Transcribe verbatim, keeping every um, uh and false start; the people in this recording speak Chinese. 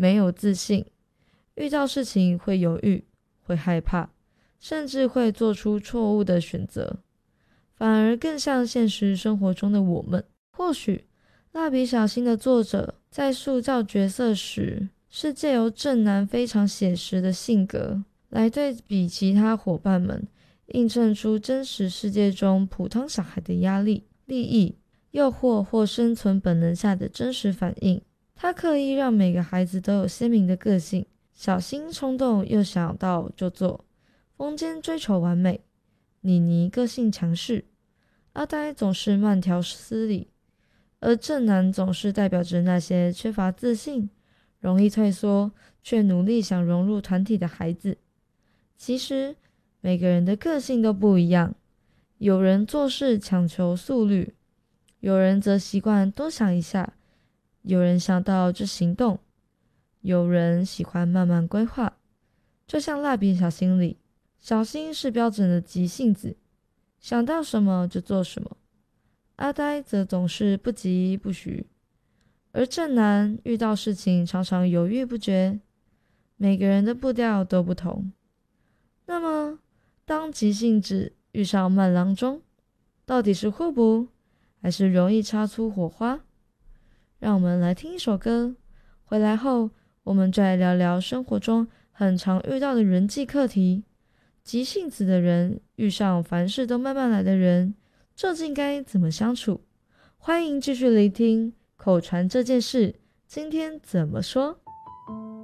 没有自信，遇到事情会犹豫，会害怕，甚至会做出错误的选择，反而更像现实生活中的我们。或许蜡笔小新的作者在塑造角色时，是借由正男非常写实的性格来对比其他伙伴们，映衬出真实世界中普通小孩的压力、利益、诱惑或生存本能下的真实反应。他刻意让每个孩子都有鲜明的个性，小新冲动又想到就做，风间追求完美，妮妮个性强势，阿呆总是慢条斯理，而正男总是代表着那些缺乏自信、容易退缩却努力想融入团体的孩子。其实每个人的个性都不一样，有人做事强求速率，有人则习惯多想一下，有人想到就行动，有人喜欢慢慢规划。就像蜡笔小新里，小新是标准的急性子，想到什么就做什么，阿呆则总是不急不徐，而正男遇到事情常常犹豫不决。每个人的步调都不同。那么当急性子遇上慢郎中，到底是互补还是容易擦出火花？让我们来听一首歌，回来后我们再来聊聊生活中很常遇到的人际课题。急性子的人遇上凡事都慢慢来的人，究竟该怎么相处？欢迎继续聆听口传这件事，今天怎么说？